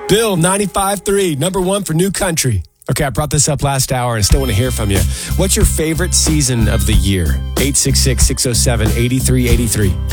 Bill, 95.3, number one for New Country. Okay, I brought this up last hour and still want to hear from you. What's your favorite season of the year? 866-607-8383.